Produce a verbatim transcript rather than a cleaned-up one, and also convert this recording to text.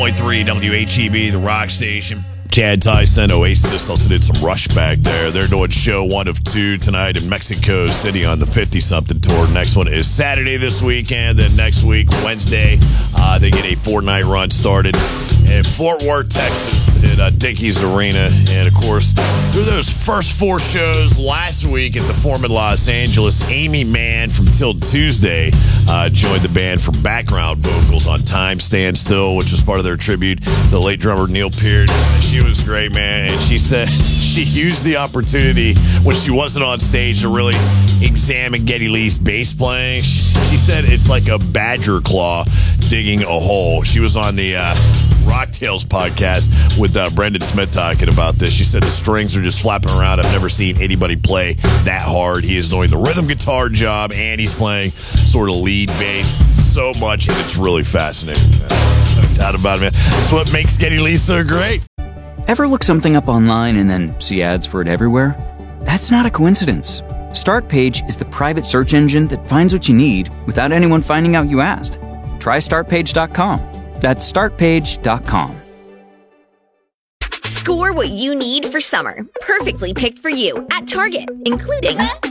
point three W H E B, the rock station. Chad Tyson, Oasis also did some Rush back there. They're doing show one of two tonight in Mexico City on the fifty-something tour. Next one is Saturday this weekend. Then next week, Wednesday, uh, they get a four-night run started in Fort Worth, Texas at uh, Dickies Arena. And, of course, through those first four shows last week at the Forum in Los Angeles, Amy Mann from Till Tuesday uh, joined the band for background vocals on Time Stand Still, which was part of their tribute to the late drummer Neil Peart. She was great, man. And she said she used the opportunity when she wasn't on stage to really examine Geddy Lee's bass playing. She said it's like a badger claw digging a hole. She was on the uh, Rock Tales podcast with uh, Brendan Smith talking about this. She said the strings are just flapping around. I've never seen anybody play that hard. He is doing the rhythm guitar job, and he's playing sort of lead bass so much, and it's really fascinating. No doubt about it, man. That's what makes Geddy Lee so great. Ever look something up online and then see ads for it everywhere? That's not a coincidence. Startpage is the private search engine that finds what you need without anyone finding out you asked. Try start page dot com. That's start page dot com. Score what you need for summer. Perfectly picked for you at Target, including